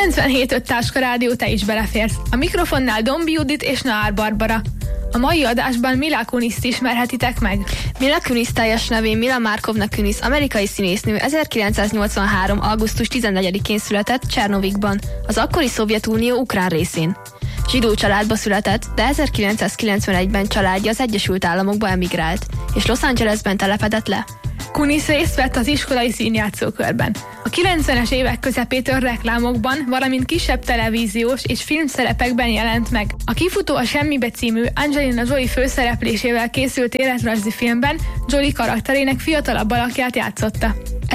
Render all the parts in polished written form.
97.5 Táska Rádió, te is beleférsz. A mikrofonnál Dombi Judit és Naár Barbara. A mai adásban Mila Kuniszt ismerhetitek meg. Mila Kunis teljes nevén Mila Markovna Kunis, amerikai színésznő, 1983. augusztus 14-én született Csernovikban, az akkori Szovjetunió ukrán részén. Zsidó családba született, de 1991-ben családja az Egyesült Államokba emigrált, és Los Angelesben telepedett le. Kunis részt vett az iskolai színjátszókörben. A 90-es évek közepétől reklámokban, valamint kisebb televíziós és filmszerepekben jelent meg. A Kifutó a semmibe című Angelina Jolie főszereplésével készült életrajzi filmben Jolie karakterének fiatalabb alakját játszotta.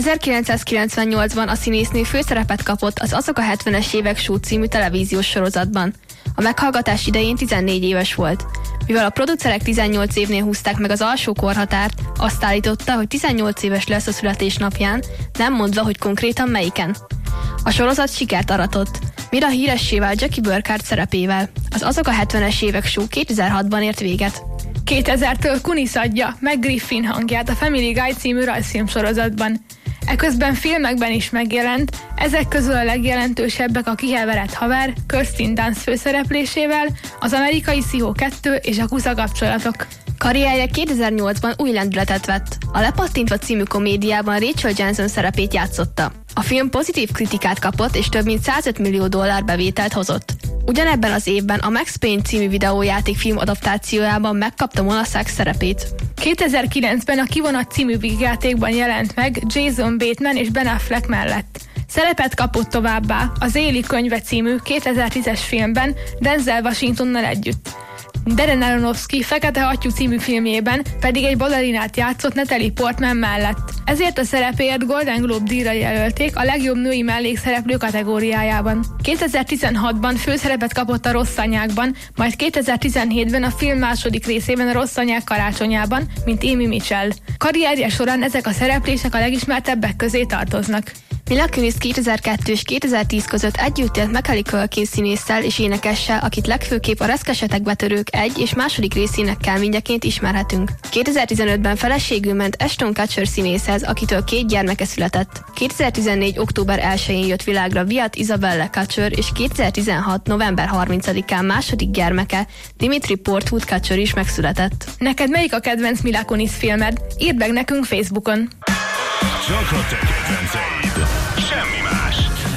1998-ban a színésznő főszerepet kapott az Azok a 70-es évek show című televíziós sorozatban. A meghallgatás idején 14 éves volt. Mivel a producerek 18 évnél húzták meg az alsó korhatárt, azt állította, hogy 18 éves lesz a születésnapján, nem mondva, hogy konkrétan melyiken. A sorozat sikert aratott. Mira híressé vált Jackie Burkhardt szerepével. Az Azok a 70-es évek show 2006-ban ért véget. 2000-től Kunis adja meg Griffin hangját a Family Guy című rajzfilm sorozatban. Eközben filmekben is megjelent, ezek közül a legjelentősebbek a Kiheverett haver, Kirsten Dunst főszereplésével, az Amerikai Pszichó 2 és a Kusza kapcsolatok. Karrierje 2008-ban új lendületet vett. A Lepattintva című komédiában Rachel Jensen szerepét játszotta. A film pozitív kritikát kapott és több mint $105 millió bevételt hozott. Ugyanebben az évben a Max Payne című videójátékfilm adaptációjában megkapta Mona Sachs szerepét. 2009-ben a Kivonat című vígjátékban jelent meg Jason Bateman és Ben Affleck mellett. Szerepet kapott továbbá az Éli könyve című 2010-es filmben Denzel Washingtonnal együtt. Darren Aronofsky Fekete hattyú című filmjében pedig egy balerinát játszott Natalie Portman mellett. Ezért a szerepéért Golden Globe díjra jelölték a legjobb női mellékszereplő kategóriájában. 2016-ban főszerepet kapott a Rossz anyákban, majd 2017-ben a film második részében a Rossz anyák karácsonyában, mint Amy Mitchell. Karrierje során ezek a szereplések a legismertebbek közé tartoznak. Mila Kunis 2002 és 2010 között együtt élt Macaulay Culkin színésszel és énekessel, akit legfőképp a Reszkesetek betörők 1. és második részének kelményeként ismerhetünk. 2015-ben feleségül ment Ashton Kutcher színészhez, akitől 2 gyermeke született. 2014. október 1-én jött világra Wyatt Isabella Kutcher, és 2016. november 30-án második gyermeke, Dimitri Portwood Kutcher is megszületett. Neked melyik a kedvenc Mila Kunis filmed? Írd meg nekünk Facebookon! Csak a te kedvenceid.